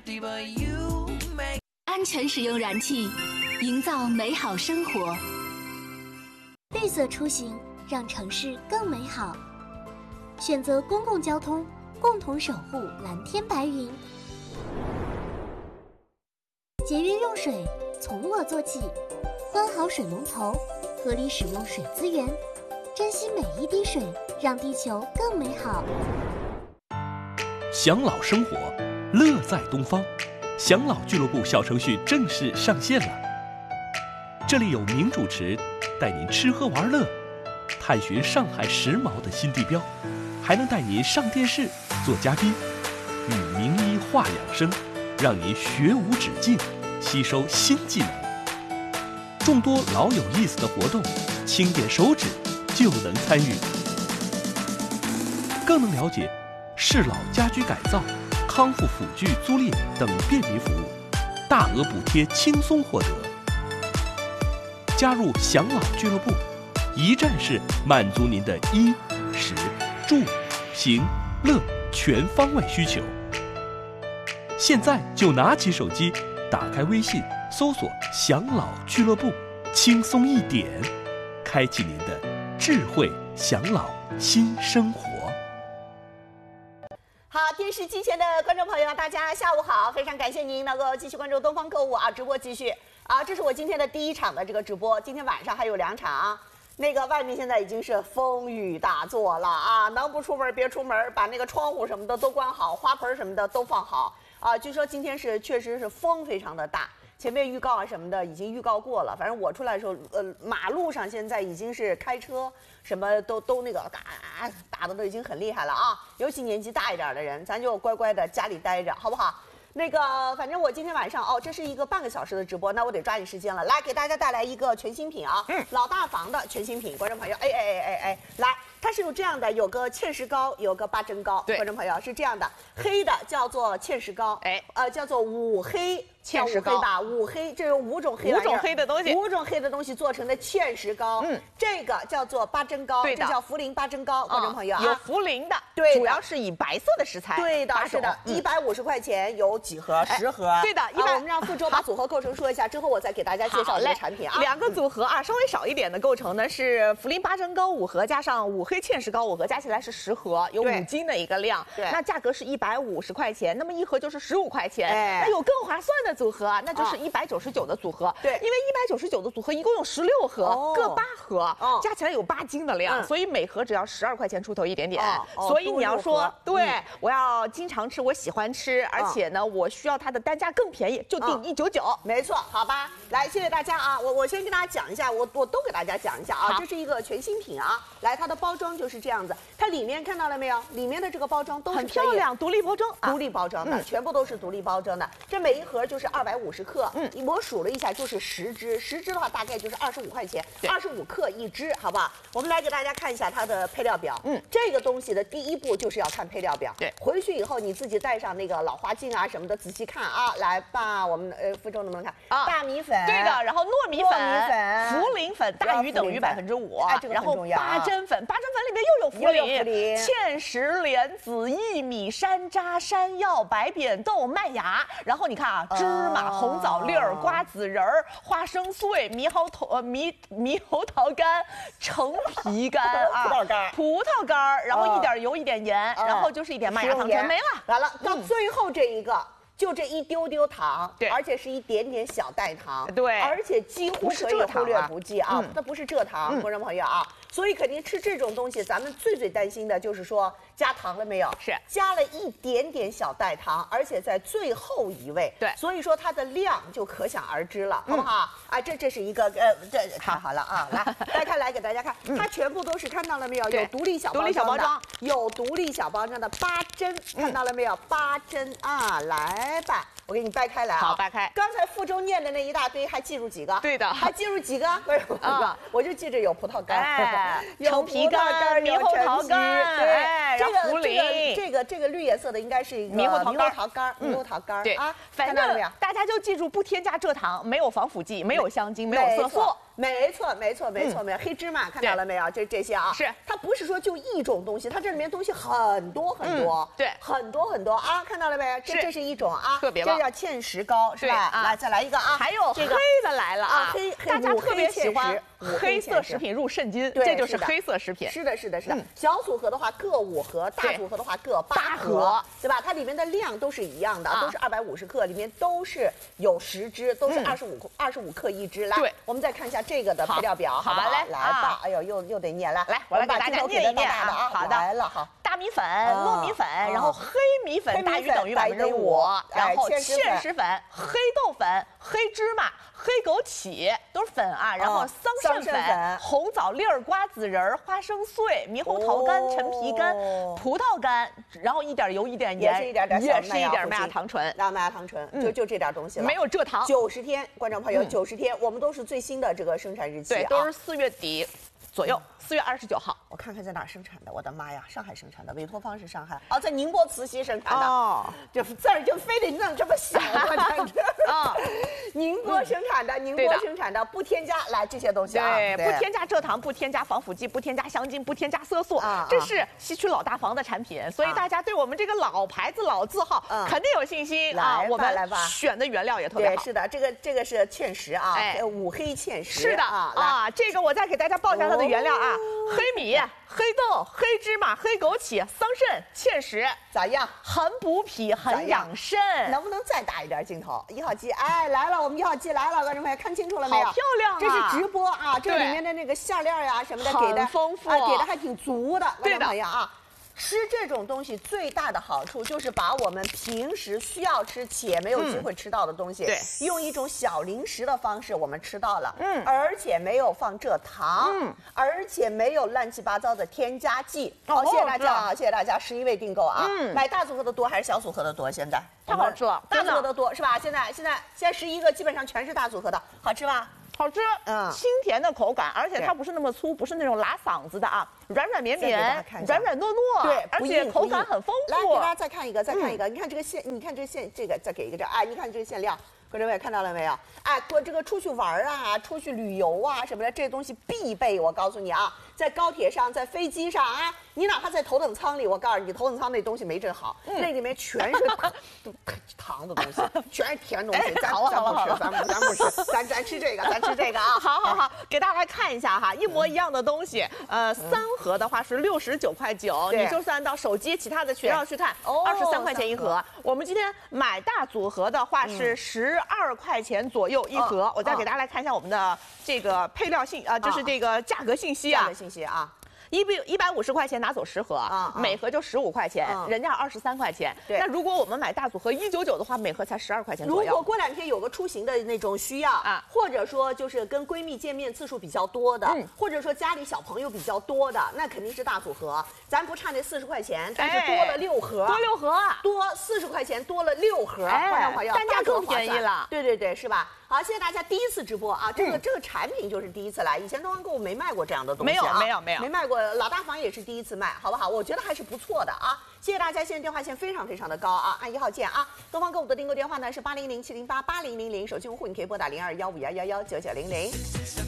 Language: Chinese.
安全使用燃气，营造美好生活。 绿色出行，让城市更美好。选择公共交通，共同守护蓝天白云。节约用水，从我做起。关好水龙头，合理使用水资源，珍惜每一滴水，让地球更美好。 享老生活，乐在东方。享老俱乐部小程序正式上线了，这里有名主持带您吃喝玩乐，探寻上海时髦的新地标，还能带您上电视做嘉宾，与名医话养生，让您学无止境，吸收新技能。众多老有意思的活动，轻点手指就能参与，更能了解适老家居改造、康复辅具租赁等便民服务，大额补贴轻松获得。加入享老俱乐部，一站式满足您的衣、食、住、行、乐全方位需求。现在就拿起手机，打开微信，搜索“享老俱乐部”，轻松一点，开启您的智慧享老新生活。 好，电视机前的观众朋友，大家下午好！非常感谢您能够继续关注东方购物啊，直播继续啊，这是我今天的第一场的这个直播，今天晚上还有2场啊。那个外面现在已经是风雨大作了啊，能不出门别出门，把那个窗户什么的都关好，花盆什么的都放好啊。据说今天确实是风非常的大。前面预告啊什么的已经预告过了，反正我出来的时候，马路上现在已经是开车什么都那个打的都已经很厉害了啊！尤其年纪大一点的人，咱就乖乖的家里待着，好不好？那个，反正我今天晚上这是一个半个小时的直播，那我得抓紧时间了，来给大家带来一个全新品啊，老大房的全新品，观众朋友，来。它是有这样的，有个芡实膏，有个八珍膏，观众朋友是这样的，黑的叫做芡实膏，叫做五黑芡实膏吧，五黑，这有5种黑，5种黑的东西，5种黑的东西做成的芡实膏，这个叫做八珍膏，这叫茯苓八珍膏，观众朋友有茯苓的， 对， 主要是以白色的食材， 对的，是的，150块钱有几盒？10盒， 对的， 我们让傅周把组合构成说一下，之后我再给大家介绍这个产品啊。 2个组合啊，稍微少一点的构成呢是茯苓八珍膏5盒加上五黑芡实膏5盒，加起来是10盒，有5斤的一个量。 对， 那价格是150块钱，那么1盒就是15块钱。那有更划算的组合啊，那就是199的组合。 对， 因为199的组合一共有16盒，各8盒，加起来有8斤的量，所以每盒只要12块钱出头一点点。所以你要说，对，我要经常吃，我喜欢吃，而且呢，我需要它的单价更便宜，就定199。 没错，好吧，来，谢谢大家啊！我先跟大家讲一下，我都给大家讲一下啊，这是一个全新品啊，来，它的包装就是这样子。它里面看到了没有？里面的这个包装都是很漂亮，独立包装， 独立包装的，全部都是独立包装的。这每一盒就是250克，我数了一下，就是10支，10支的话大概就是25块钱，25克1支，好不好？我们来给大家看一下它的配料表。这个东西的第一步就是要看配料表。 对， 回去以后你自己带上那个老花镜啊什么的，仔细看啊。来吧，我们傅周能不能看？大米粉， 对的，然后糯米粉、茯苓粉大于等于5%， 然后八珍粉，八珍粉里面又有茯苓、芡实、莲子、薏米、山楂、山药、白扁豆、麦芽。然后你看啊，芝麻、红枣粒儿、瓜子仁儿、花生碎、猕猴桃干、橙皮干啊，葡萄干，然后一点油一点盐，然后就是一点麦芽糖全没了。 完了，到最后这一个。就这一丢丢糖， 对， 而且是一点点小代糖， 对， 而且几乎可以忽略不计啊，它不是蔗糖，观众朋友啊，所以肯定吃这种东西，咱们最担心的就是说加糖了没有？ 是加了一点点小代糖，而且在最后一位， 对， 所以说它的量就可想而知了，好不好？啊，这是一个这看好了啊，来给大家看，它全部都是看到了没有？有独立小包装，有独立小包装的八珍，看到了没有？八珍啊，来吧，我给你掰开来啊！ 好，掰开。 刚才傅周念的那一大堆，还记住几个？ 对的， 还记住几个？我就记着有葡萄干， 橙皮干、猕猴桃干， 对， 茯苓。 这个绿颜色的应该是一个猕猴桃干， 对啊，反正大家就记住不添加蔗糖，没有防腐剂，没有香精，没有色素。 没错，没错，没错，没错。黑芝麻看到了没有？这些啊， 是它不是说就一种东西，它这里面东西很多很多， 对， 很多很多啊，看到了没？这是一种啊， 特别棒， 这叫芡实糕是吧？来，再来一个啊， 还有黑的来了啊，大家特别喜欢黑色食品入肾金，这就是黑色食品。 是的，是的，是的。小组合的话各5盒，大组合的话各8盒，对吧？它里面的量都是一样的，都是250克，里面都是有10支，都是25克一支。来，我们再看一下这个的配料表，好吧？来吧，哎呦，又得念来， 我来给大家念一念啊。好的，来了，好。 大米粉、糯米粉，然后黑米粉大于等于5%，然后芡实粉、黑豆粉、黑芝麻、黑枸杞都是粉啊，然后桑葚粉、红枣粒儿、瓜子仁儿、花生碎、猕猴桃干、陈皮干、葡萄干，然后一点油一点盐，也是一点麦芽糖醇， 麦芽糖醇，就这点东西了， 没有蔗糖。 90天，观众朋友，90天，我们都是最新的这个生产日期， 对，都是4月底左右，4月29号。 我看看在哪生产的，我的妈呀，上海生产的，委托方是上海，在宁波慈溪生产的，这字儿就非得弄这么小啊！宁波生产的，宁波生产的，不添加来这些东西啊， 对，不添加蔗糖，不添加防腐剂，不添加香精，不添加色素，这是西区老大房的产品，所以大家对我们这个老牌子、老字号肯定有信心啊！我们选的原料也特别好。 是的，这个是芡实啊，5黑芡实。 是的啊，这个我再给大家报一下它的原料啊，黑米、黑豆、黑芝麻、黑枸杞、桑葚、芡实， 咋样？ 很补脾，很养肾。 能不能再大一点镜头？1号机，哎，来了，我们1号机来了，观众朋友看清楚了没有？ 好漂亮啊！ 这是直播啊，这里面的那个馅料呀什么的给的丰富， 给的还挺足的，观众朋友啊。吃这种东西最大的好处就是把我们平时需要吃且没有机会吃到的东西，用一种小零食的方式我们吃到了，而且没有放蔗糖，而且没有乱七八糟的添加剂。好，谢谢大家啊，谢谢大家，11位订购啊。买大组合的多还是小组合的多？现在太好吃了， 大组合的多是吧？现在11个基本上全是大组合的，好吃吧？ 好吃，清甜的口感，而且它不是那么粗，不是那种拉嗓子的啊，软软绵绵，软软糯糯， 对， 而且口感很丰富。 来，给大家再看一个，你看这个馅，这个再给一个这，哎，你看这个馅料。观众朋友看到了没有？哎，这个出去玩啊，出去旅游啊什么的，这东西必备。我告诉你啊，在高铁上，在飞机上啊，你哪怕在头等舱里，我告诉你，头等舱那东西没这好，那里面全是糖的东西，全是甜东西。咱不吃，咱吃这个，啊。 好，给大家看一下哈，一模一样的东西，3盒的话是69.9块，你就算到手机其他的渠道去看，23块钱一盒。我们今天买大组合的话是12块钱左右一盒，我再给大家来看一下我们的这个配料就是这个价格信息啊。 价格信息啊。 150块钱拿走10盒，每盒就15块钱，人家23块钱。那如果我们买大组合199的话，每盒才12块钱左右。 如果过2天有个出行的那种需要啊，或者说就是跟闺蜜见面次数比较多的，或者说家里小朋友比较多的，那肯定是大组合。咱不差那40块钱，但是多了6盒，多40块钱，多了6盒， 单价更便宜了。 对，是吧？好，谢谢大家第一次直播啊，这个产品就是第一次来，以前东方购物没卖过这样的东西啊，没卖过，老大房也是第一次卖，好不好？我觉得还是不错的啊，谢谢大家，现在电话线非常的高啊，按1号键啊，东方购物的订购电话呢是800-708-8000，手机用户你可以拨打0215111990。